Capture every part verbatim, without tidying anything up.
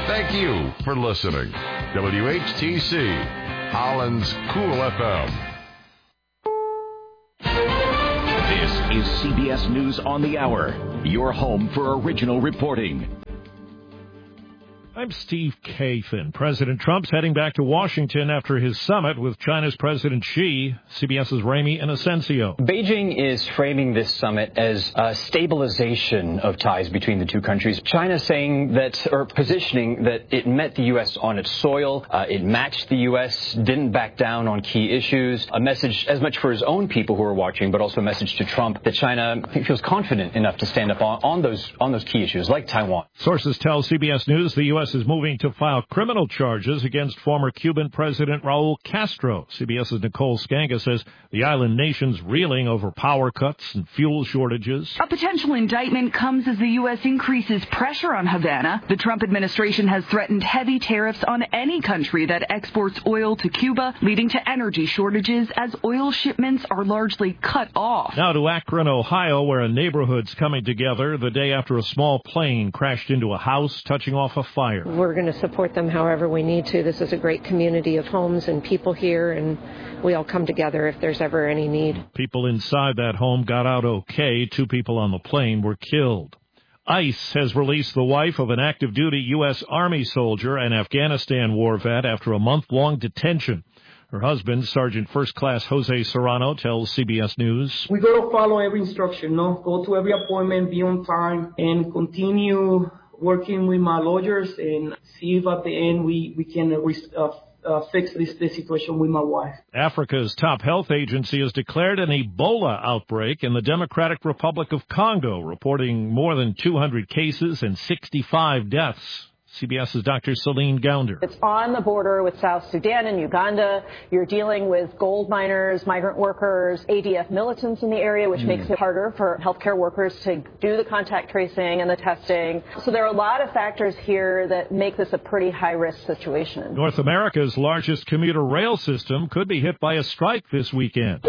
Thank you for listening. W H T C, Holland's Cool F M. This is C B S News on the Hour, your home for original reporting. I'm Steve Kathan. President Trump's heading back to Washington after his summit with China's President Xi. CBS's Ramy Inocencio. Beijing is framing this summit as a stabilization of ties between the two countries. China saying that, or positioning that it met the U S on its soil, uh, it matched the U S, didn't back down on key issues. A message as much for his own people who are watching, but also a message to Trump that China feels confident enough to stand up on, on those on those key issues, like Taiwan. Sources tell C B S News the U S is moving to file criminal charges against former Cuban President Raul Castro. CBS's Nicole Skanga says the island nation's reeling over power cuts and fuel shortages. A potential indictment comes as the U S increases pressure on Havana. The Trump administration has threatened heavy tariffs on any country that exports oil to Cuba, leading to energy shortages as oil shipments are largely cut off. Now to Akron, Ohio, where a neighborhood's coming together the day after a small plane crashed into a house, touching off a fire. We're going to support them however we need to. This is a great community of homes and people here, and we all come together if there's ever any need. People inside that home got out okay. Two people on the plane were killed. ICE has released the wife of an active-duty U S Army soldier and Afghanistan war vet after a month-long detention. Her husband, Sergeant First Class Jose Serrano, tells C B S News. We got to follow every instruction, no? Go to every appointment, be on time, and continue working with my lawyers and see if at the end we, we can uh, uh, fix this, this situation with my wife. Africa's top health agency has declared an Ebola outbreak in the Democratic Republic of Congo, reporting more than two hundred cases and sixty-five deaths. CBS's Doctor Celine Gounder. It's on the border with South Sudan and Uganda. You're dealing with gold miners, migrant workers, A D F militants in the area, which mm. makes it harder for healthcare workers to do the contact tracing and the testing. So there are a lot of factors here that make this a pretty high-risk situation. North America's largest commuter rail system could be hit by a strike this weekend.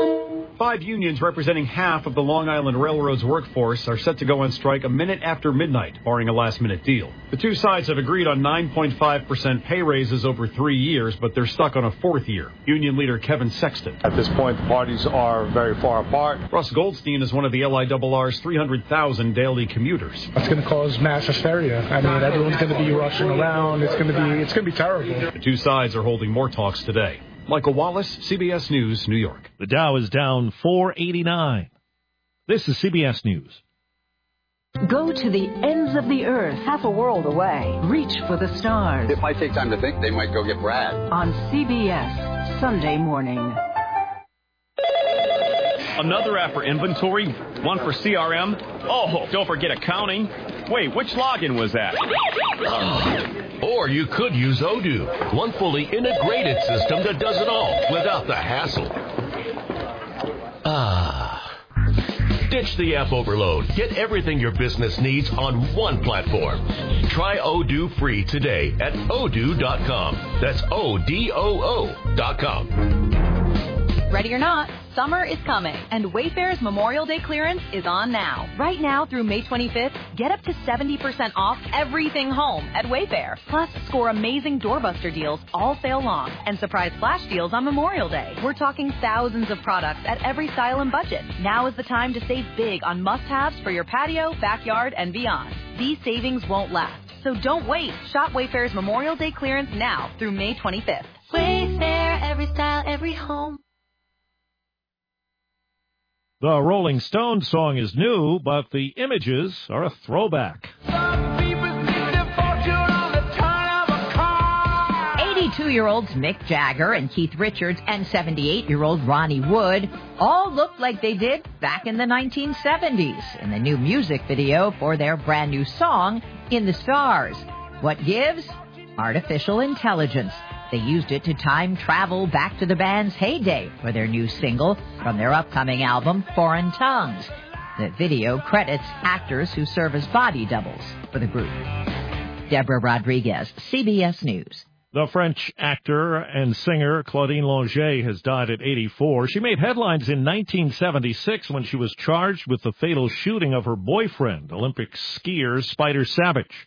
Five unions representing half of the Long Island Railroad's workforce are set to go on strike a minute after midnight, barring a last-minute deal. The two sides have agreed on nine point five percent pay raises over three years, but they're stuck on a fourth year. Union leader Kevin Sexton. At this point, the parties are very far apart. Russ Goldstein is one of the L I R R's three hundred thousand daily commuters. That's going to cause mass hysteria. I mean, everyone's going to be rushing around. It's going to be, it's going to be terrible. The two sides are holding more talks today. Michael Wallace, C B S News, New York. The Dow is down four eighty-nine. This is C B S News. Go to the ends of the earth, half a world away. Reach for the stars. It might take time to think. They might go get Brad. On C B S, Sunday morning. Another app for inventory, one for C R M. Oh, don't forget accounting. Wait, which login was that? Oh. Or you could use Odoo, one fully integrated system that does it all without the hassle. Ah. Ditch the app overload. Get everything your business needs on one platform. Try Odoo free today at odoo dot com. That's O D O O dot com. Ready or not, summer is coming, and Wayfair's Memorial Day clearance is on now. Right now through May twenty-fifth, get up to seventy percent off everything home at Wayfair. Plus, score amazing doorbuster deals all sale long and surprise flash deals on Memorial Day. We're talking thousands of products at every style and budget. Now is the time to save big on must-haves for your patio, backyard, and beyond. These savings won't last, so don't wait. Shop Wayfair's Memorial Day clearance now through May twenty-fifth. Wayfair, every style, every home. The Rolling Stones song is new, but the images are a throwback. eighty-two-year-olds Mick Jagger and Keith Richards and seventy-eight-year-old Ronnie Wood all look like they did back in the nineteen seventies in the new music video for their brand new song, In the Stars. What gives? Artificial intelligence. They used it to time travel back to the band's heyday for their new single from their upcoming album, Foreign Tongues. The video credits actors who serve as body doubles for the group. Deborah Rodriguez, C B S News. The French actor and singer Claudine Longet has died at eighty-four. She made headlines in nineteen seventy-six when she was charged with the fatal shooting of her boyfriend, Olympic skier Spider Savage.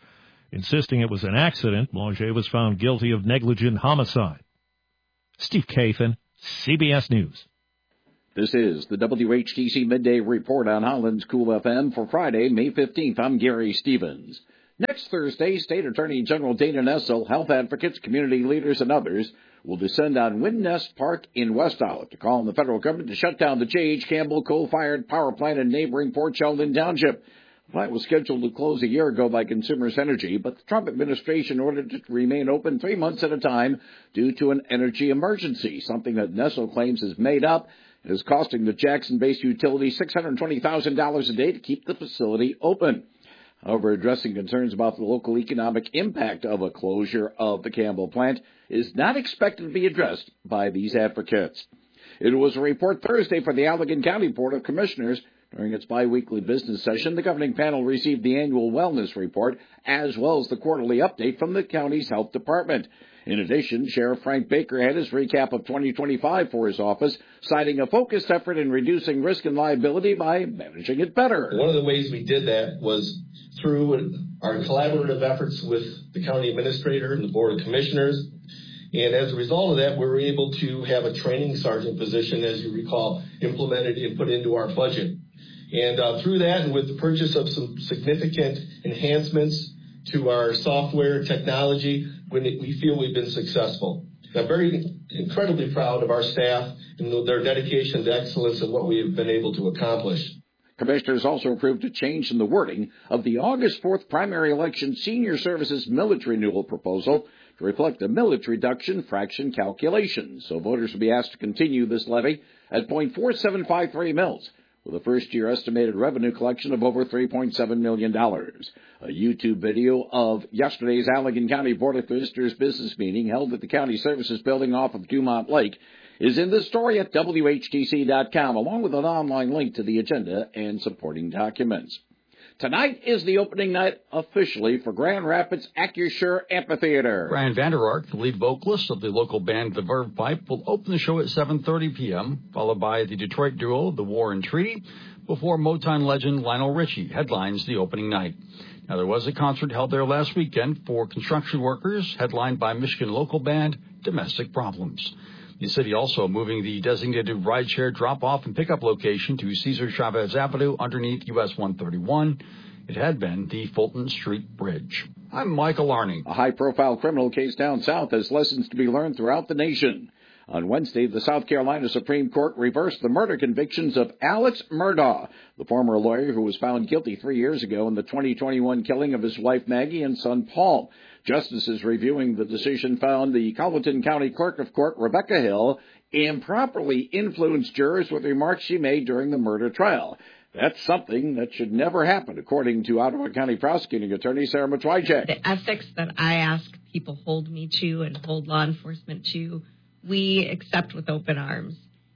Insisting it was an accident, Blanchet was found guilty of negligent homicide. Steve Kathan, C B S News. This is the W H T C Midday Report on Holland's Cool F M for Friday, May fifteenth. I'm Gary Stevens. Next Thursday, State Attorney General Dana Nessel, health advocates, community leaders, and others will descend on Wind Nest Park in West Olive to call on the federal government to shut down the J H. Campbell coal-fired power plant in neighboring Port Sheldon Township. The plant was scheduled to close a year ago by Consumers Energy, but the Trump administration ordered it to remain open three months at a time due to an energy emergency, something that Nessel claims is made up and is costing the Jackson-based utility six hundred twenty thousand dollars a day to keep the facility open. However, addressing concerns about the local economic impact of a closure of the Campbell plant is not expected to be addressed by these advocates. It was a report Thursday for the Allegan County Board of Commissioners. During its biweekly business session, the governing panel received the annual wellness report as well as the quarterly update from the county's health department. In addition, Sheriff Frank Baker had his recap of twenty twenty-five for his office, citing a focused effort in reducing risk and liability by managing it better. One of the ways we did that was through our collaborative efforts with the county administrator and the Board of Commissioners. And as a result of that, we were able to have a training sergeant position, as you recall, implemented and put into our budget. And uh, through that, and with the purchase of some significant enhancements to our software technology, we feel we've been successful. I'm very incredibly proud of our staff and their dedication to excellence and what we have been able to accomplish. Commissioners also approved a change in the wording of the August fourth primary election senior services millage renewal proposal to reflect the millage reduction fraction calculation. So voters will be asked to continue this levy at zero point four seven five three mils. With a first-year estimated revenue collection of over three point seven million dollars. A YouTube video of yesterday's Allegan County Board of Visitors business meeting held at the County Services Building off of Dumont Lake is in the story at W H T C dot com, along with an online link to the agenda and supporting documents. Tonight is the opening night officially for Grand Rapids Acusure Amphitheater. Brian Vander Ark, the lead vocalist of the local band The Verve Pipe, will open the show at seven thirty p.m., followed by the Detroit duo The War and Treaty, before Motown legend Lionel Richie headlines the opening night. Now, there was a concert held there last weekend for construction workers, headlined by Michigan local band Domestic Problems. The city also moving the designated rideshare drop-off and pickup location to Cesar Chavez Avenue underneath U S one thirty-one. It had been the Fulton Street Bridge. I'm Michael Arning. A high-profile criminal case down south has lessons to be learned throughout the nation. On Wednesday, the South Carolina Supreme Court reversed the murder convictions of Alex Murdaugh, the former lawyer who was found guilty three years ago in the twenty twenty-one killing of his wife Maggie and son Paul. Justices reviewing the decision found the Colleton County Clerk of Court, Rebecca Hill, improperly influenced jurors with remarks she made during the murder trial. That's something that should never happen, according to Ottawa County Prosecuting Attorney Sarah Matwijak. The ethics that I ask people hold me to and hold law enforcement to, we accept with open arms.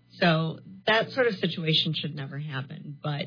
So that sort of situation should never happen, but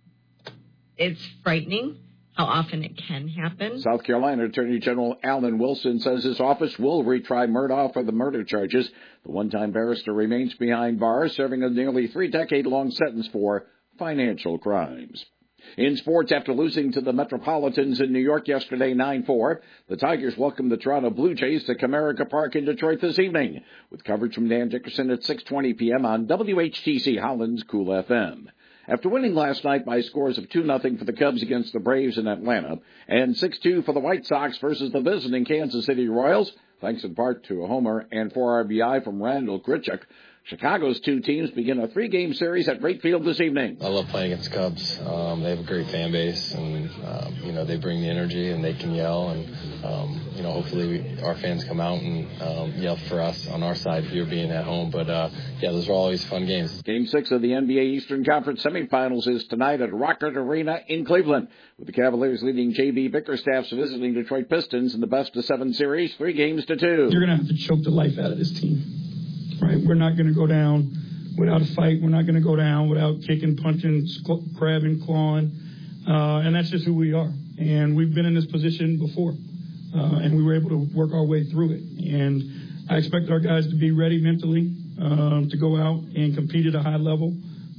it's frightening how often it can happen. South Carolina Attorney General Alan Wilson says his office will retry Murdaugh for the murder charges. The one-time barrister remains behind bars, serving a nearly three-decade-long sentence for financial crimes. In sports, after losing to the Metropolitans in New York yesterday nine four, the Tigers welcome the Toronto Blue Jays to Comerica Park in Detroit this evening, with coverage from Dan Dickerson at six twenty p.m. on W H T C Holland's Cool F M. After winning last night by scores of two nothing for the Cubs against the Braves in Atlanta and six two for the White Sox versus the visiting Kansas City Royals, thanks in part to a homer and four R B I from Randall Grichuk, Chicago's two teams begin a three-game series at Wright Field this evening. I love playing against Cubs. Um, they have a great fan base, and um, you know they bring the energy, and they can yell, and um, you know hopefully we, our fans come out and um, yell for us on our side here being at home. But uh, yeah, those are always fun games. Game six of the N B A Eastern Conference semifinals is tonight at Rocket Arena in Cleveland, with the Cavaliers leading J B Bickerstaff's visiting Detroit Pistons in the best of seven series, three games to two. You're going to have to choke the life out of this team. Right, we're not going to go down without a fight. We're not going to go down without kicking, punching, grabbing, clawing, uh, and that's just who we are. And we've been in this position before, uh, and we were able to work our way through it. And I expect our guys to be ready mentally um, to go out and compete at a high level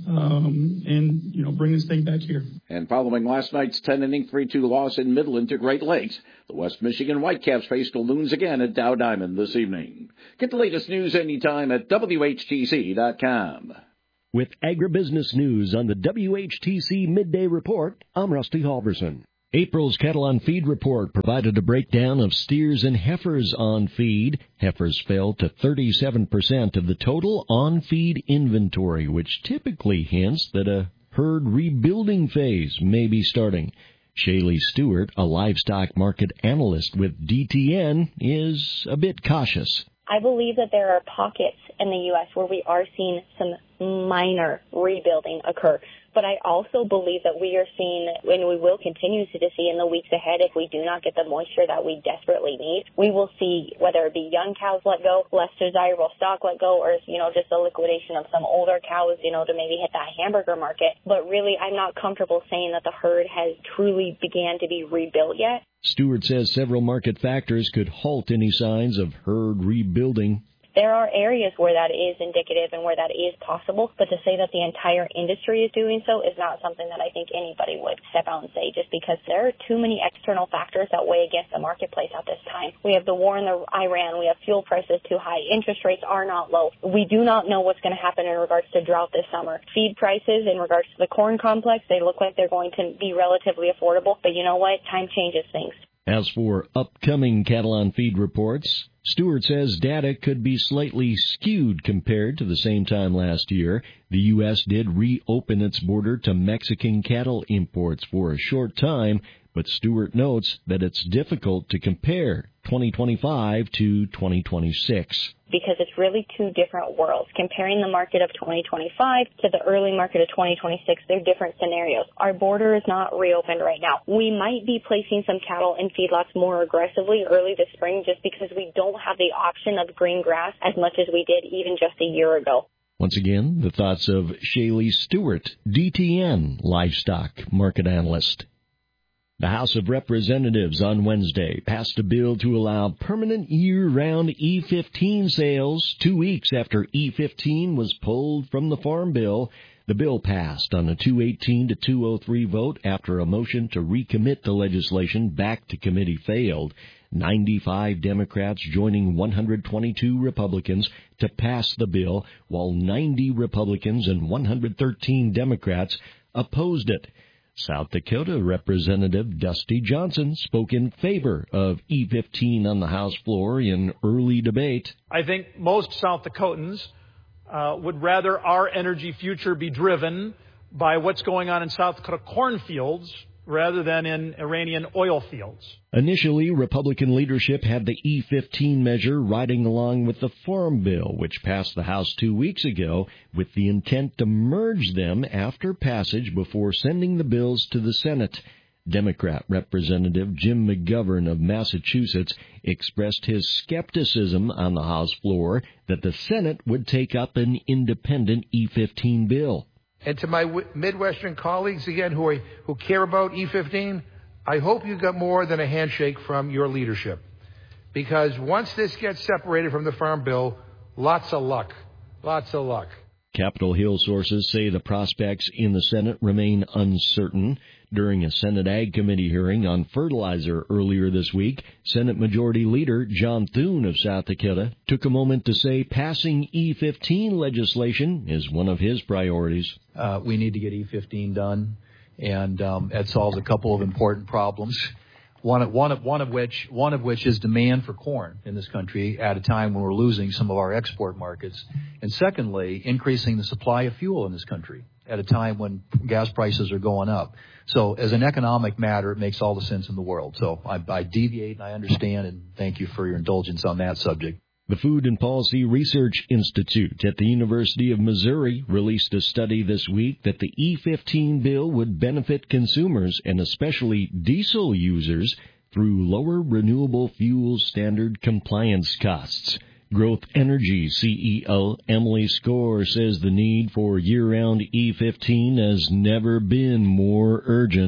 um, and, you know, bring this thing back here. And following last night's ten-inning three two loss in Midland to Great Lakes, the West Michigan Whitecaps face the Loons again at Dow Diamond this evening. Get the latest news anytime at W H T C dot com. With agribusiness news on the W H T C Midday Report, I'm Rusty Halverson. April's Cattle on Feed report provided a breakdown of steers and heifers on feed. Heifers fell to thirty-seven percent of the total on-feed inventory, which typically hints that a herd rebuilding phase may be starting. Shaylee Stewart, a livestock market analyst with D T N, is a bit cautious. I believe that there are pockets in the U S where we are seeing some minor rebuilding occur. But I also believe that we are seeing, and we will continue to see in the weeks ahead, if we do not get the moisture that we desperately need, we will see whether it be young cows let go, less desirable stock let go, or, you know, just a liquidation of some older cows, you know, to maybe hit that hamburger market. But really, I'm not comfortable saying that the herd has truly began to be rebuilt yet. Stewart says several market factors could halt any signs of herd rebuilding. There are areas where that is indicative and where that is possible, but to say that the entire industry is doing so is not something that I think anybody would step out and say, just because there are too many external factors that weigh against the marketplace at this time. We have the war in the Iran, we have fuel prices too high, interest rates are not low. We do not know what's going to happen in regards to drought this summer. Feed prices in regards to the corn complex, they look like they're going to be relatively affordable, but you know what? Time changes things. As for upcoming cattle on feed reports, Stewart says data could be slightly skewed compared to the same time last year. The U S did reopen its border to Mexican cattle imports for a short time, but Stewart notes that it's difficult to compare twenty twenty-five to twenty twenty-six. Because it's really two different worlds. Comparing the market of twenty twenty-five to the early market of twenty twenty-six, they're different scenarios. Our border is not reopened right now. We might be placing some cattle in feedlots more aggressively early this spring just because we don't have the option of green grass as much as we did even just a year ago. Once again, the thoughts of Shaylee Stewart, D T N livestock market analyst. The House of Representatives on Wednesday passed a bill to allow permanent year-round E fifteen sales two weeks after E fifteen was pulled from the Farm Bill. The bill passed on a two eighteen to two oh three vote after a motion to recommit the legislation back to committee failed. ninety-five Democrats joining one hundred twenty-two Republicans to pass the bill, while ninety Republicans and one hundred thirteen Democrats opposed it. South Dakota Representative Dusty Johnson spoke in favor of E fifteen on the House floor in early debate. I think most South Dakotans uh, would rather our energy future be driven by what's going on in South Dakota cornfields rather than in Iranian oil fields. Initially, Republican leadership had the E fifteen measure riding along with the Farm Bill, which passed the House two weeks ago, with the intent to merge them after passage before sending the bills to the Senate. Democrat Representative Jim McGovern of Massachusetts expressed his skepticism on the House floor that the Senate would take up an independent E fifteen bill. And to my Midwestern colleagues, again, who are, who care about E fifteen, I hope you got more than a handshake from your leadership. Because once this gets separated from the Farm Bill, lots of luck. Lots of luck. Capitol Hill sources say the prospects in the Senate remain uncertain. During a Senate Ag Committee hearing on fertilizer earlier this week, Senate Majority Leader John Thune of South Dakota took a moment to say passing E fifteen legislation is one of his priorities. Uh, we need to get E fifteen done, and um, it solves a couple of important problems. One of, one, of, one, of which, one of which is demand for corn in this country at a time when we're losing some of our export markets. And secondly, increasing the supply of fuel in this country at a time when gas prices are going up. So as an economic matter, it makes all the sense in the world. So I, I deviate and I understand, and thank you for your indulgence on that subject. The Food and Policy Research Institute at the University of Missouri released a study this week that the E fifteen bill would benefit consumers and especially diesel users through lower renewable fuel standard compliance costs. Growth Energy C E O Emily Score says the need for year-round E fifteen has never been more urgent.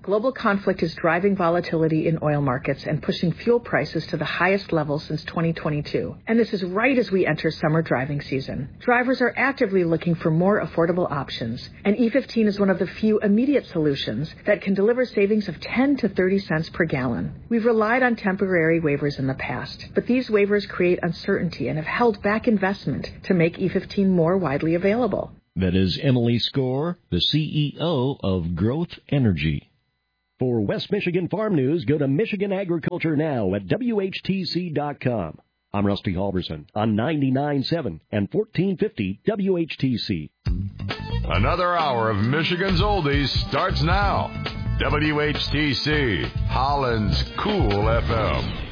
Global conflict is driving volatility in oil markets and pushing fuel prices to the highest level since twenty twenty-two. And this is right as we enter summer driving season. Drivers are actively looking for more affordable options, and E fifteen is one of the few immediate solutions that can deliver savings of ten to thirty cents per gallon. We've relied on temporary waivers in the past, but these waivers create uncertainty and have held back investment to make E fifteen more widely available. That is Emily Score, the C E O of Growth Energy. For West Michigan Farm News, go to Michigan Agriculture Now at W H T C dot com. I'm Rusty Halverson on ninety-nine point seven and fourteen fifty W H T C. Another hour of Michigan's Oldies starts now. W H T C, Holland's Cool F M.